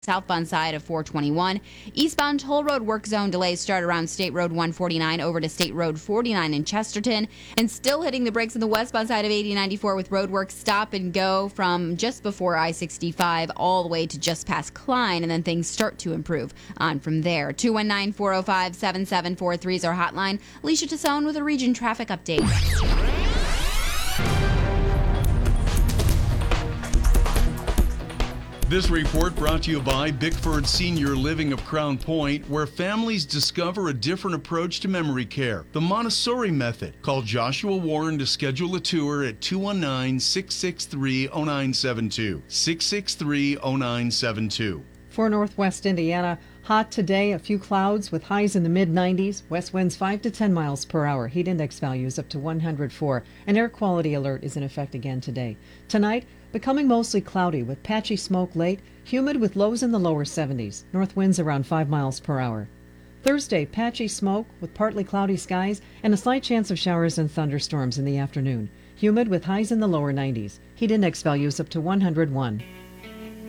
Southbound side of 421. Eastbound toll road work zone delays start around State Road 149 over to State Road 49 in Chesterton. And still hitting the brakes on the westbound side of 8094 with roadwork stop and go from just before I-65 all the way to just past Klein. And then things start to improve on from there. 219-405-7743 is our hotline. Alicia Tassone with a region traffic update. This report brought to you by Bickford Senior Living of Crown Point, where families discover a different approach to memory care, the Montessori method. Call Joshua Warren to schedule a tour at 219-663-0972. 663-0972. For Northwest Indiana, hot today, a few clouds with highs in the mid-90s, west winds 5 to 10 miles per hour, heat index values up to 104. An air quality alert is in effect again today. Tonight, becoming mostly cloudy with patchy smoke late, humid with lows in the lower 70s, north winds around 5 miles per hour. Thursday, patchy smoke with partly cloudy skies and a slight chance of showers and thunderstorms in the afternoon. Humid with highs in the lower 90s, heat index values up to 101.